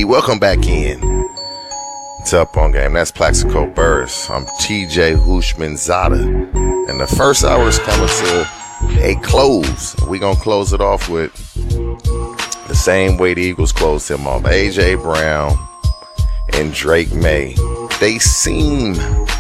welcome back in to Up On Game. That's Plaxico Burress. I'm TJ Houshmandzadeh, and the first hour is coming to a close. We're going to close it off with the same way the Eagles closed him off. A.J. Brown and Drake Maye. They seem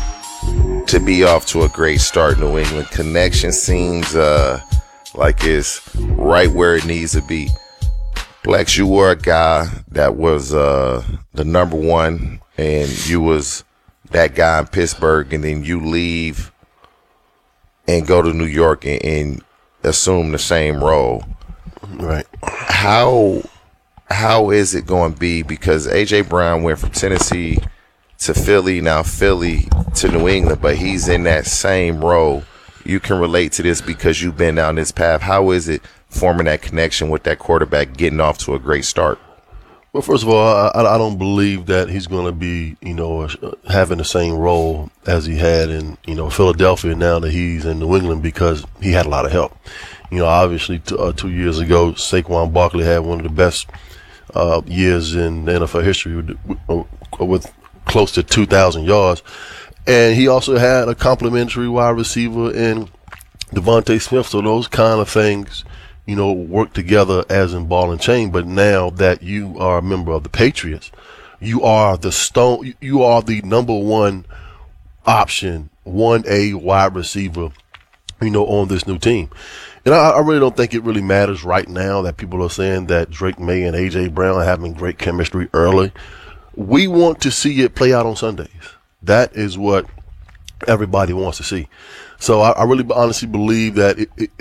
to be off to a great start. New England connection seems like it's right where it needs to be. Plex, you were a guy that was the number one, and you was that guy in Pittsburgh, and then you leave and go to New York and assume the same role. Right. How is it going to be? Because A.J. Brown went from Tennessee to Philly, now Philly to New England, but he's in that same role. You can relate to this because you've been down this path. How is it forming that connection with that quarterback, getting off to a great start? Well, first of all, I don't believe that he's going to be, having the same role as he had in, Philadelphia now that he's in New England, because he had a lot of help. Obviously 2 years ago, Saquon Barkley had one of the best years in NFL history with close to 2,000 yards. And he also had a complimentary wide receiver in Devontae Smith. So those kind of things, work together as in ball and chain. But now that you are a member of the Patriots, you are the number one option, 1A wide receiver, on this new team. And I really don't think it really matters right now that people are saying that Drake Maye and A.J. Brown are having great chemistry early. We want to see it play out on Sundays. That is what everybody wants to see. So I really honestly believe that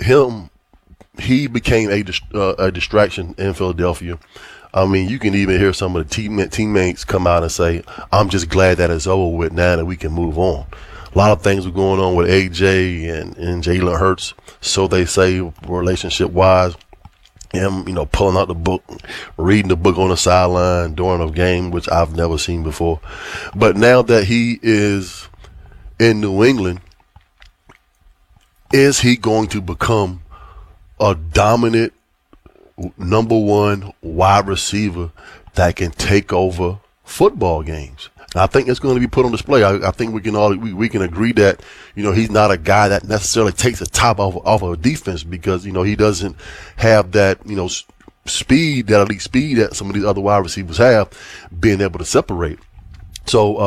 he became a distraction in Philadelphia. I mean, you can even hear some of the teammates come out and say, I'm just glad that it's over with now that we can move on. A lot of things were going on with A.J. and Jalen Hurts, so they say, relationship-wise. Him, pulling out the book, reading the book on the sideline during a game, which I've never seen before. But now that he is in New England, is he going to become a dominant number one wide receiver that can take over football games? I think it's going to be put on display. I think we can agree that he's not a guy that necessarily takes the top off of a defense, because he doesn't have that speed, that elite speed that some of these other wide receivers have, being able to separate. So